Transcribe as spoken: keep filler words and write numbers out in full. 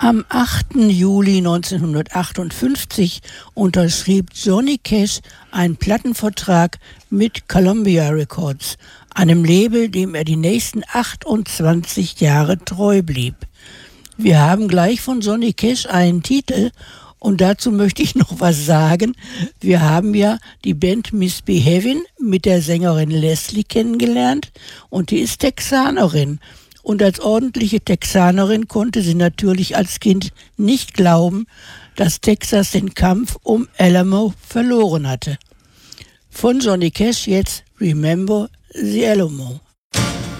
Am achten Juli neunzehnhundertachtundfünfzig unterschrieb Johnny Cash einen Plattenvertrag mit Columbia Records, einem Label, dem er die nächsten achtundzwanzig Jahre treu blieb. Wir haben gleich von Johnny Cash einen Titel und dazu möchte ich noch was sagen. Wir haben ja die Band Misbehavin' mit der Sängerin Leslie kennengelernt und die ist Texanerin. Und als ordentliche Texanerin konnte sie natürlich als Kind nicht glauben, dass Texas den Kampf um Alamo verloren hatte. Von Johnny Cash jetzt Remember the Alamo.